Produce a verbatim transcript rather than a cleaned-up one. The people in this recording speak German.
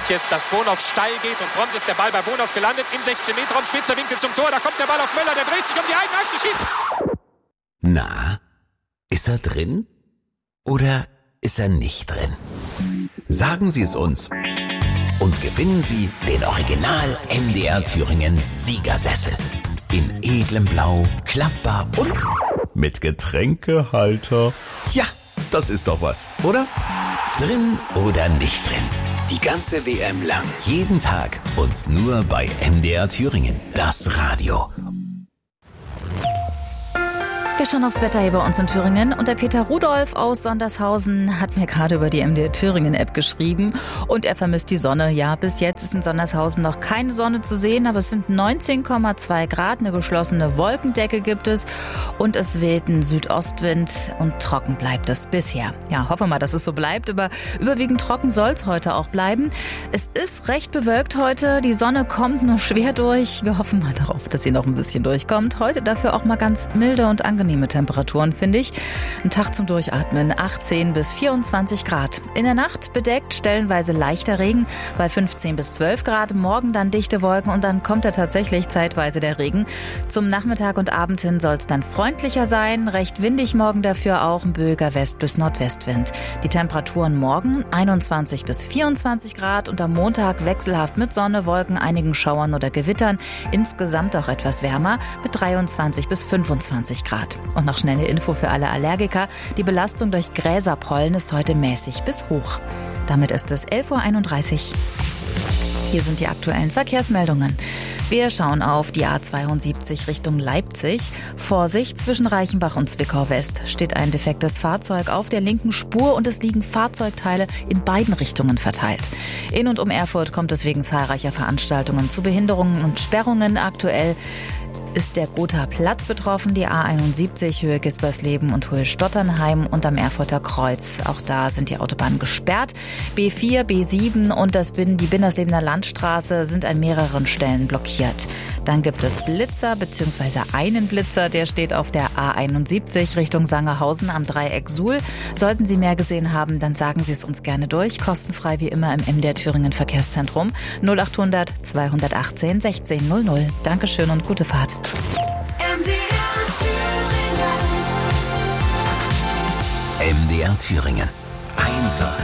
jetzt, dass Bonhoff steil geht und prompt ist der Ball bei Bonhoff gelandet im sechzehn Meter Raum, spitzer Winkel zum Tor, da kommt der Ball auf Möller, der dreht sich um die eigene Achse, schießt. Na, ist er drin oder ist er nicht drin? Sagen Sie es uns und gewinnen Sie den Original M D R Thüringen Siegersessel. In edlem Blau, klappbar und mit Getränkehalter. Ja, das ist doch was, oder? Drin oder nicht drin? Die ganze W M lang, jeden Tag und nur bei M D R Thüringen, das Radio. Wir schauen aufs Wetter hier bei uns in Thüringen und der Peter Rudolf aus Sondershausen hat mir gerade über die M D R Thüringen App geschrieben und er vermisst die Sonne. Ja, bis jetzt ist in Sondershausen noch keine Sonne zu sehen, aber es sind neunzehn Komma zwei Grad, eine geschlossene Wolkendecke gibt es und es weht ein Südostwind und trocken bleibt es bisher. Ja, hoffen wir mal, dass es so bleibt, aber überwiegend trocken soll es heute auch bleiben. Es ist recht bewölkt heute, die Sonne kommt nur schwer durch. Wir hoffen mal darauf, dass sie noch ein bisschen durchkommt. Heute dafür auch mal ganz milde und angenehm. Temperaturen, finde ich. Ein Tag zum Durchatmen, achtzehn bis vierundzwanzig Grad. In der Nacht bedeckt, stellenweise leichter Regen bei fünfzehn bis zwölf Grad. Morgen dann dichte Wolken und dann kommt da tatsächlich zeitweise der Regen. Zum Nachmittag und Abend hin soll es dann freundlicher sein. Recht windig morgen dafür auch, ein böiger West- bis Nordwestwind. Die Temperaturen morgen einundzwanzig bis vierundzwanzig Grad und am Montag wechselhaft mit Sonne, Wolken, einigen Schauern oder Gewittern. Insgesamt auch etwas wärmer mit dreiundzwanzig bis fünfundzwanzig Grad. Und noch schnelle Info für alle Allergiker. Die Belastung durch Gräserpollen ist heute mäßig bis hoch. Damit ist es elf Uhr einunddreißig. Hier sind die aktuellen Verkehrsmeldungen. Wir schauen auf die A zweiundsiebzig Richtung Leipzig. Vorsicht, zwischen Reichenbach und Zwickau West steht ein defektes Fahrzeug auf der linken Spur und es liegen Fahrzeugteile in beiden Richtungen verteilt. In und um Erfurt kommt es wegen zahlreicher Veranstaltungen zu Behinderungen und Sperrungen. Aktuell ist der Gotha Platz betroffen, die A einundsiebzig Höhe Gispersleben und Höhe Stotternheim und am Erfurter Kreuz. Auch da sind die Autobahnen gesperrt. B vier, B sieben und das Bin, die Binderslebener Landstraße sind an mehreren Stellen blockiert. Dann gibt es Blitzer bzw. einen Blitzer, der steht auf der A einundsiebzig Richtung Sangerhausen am Dreieck Suhl. Sollten Sie mehr gesehen haben, dann sagen Sie es uns gerne durch. Kostenfrei wie immer im M D R Thüringen Verkehrszentrum null achthundert zweihundertachtzehn sechzehn null null. Dankeschön und gute Fahrt. M D R Thüringen. M D R Thüringen. Einfach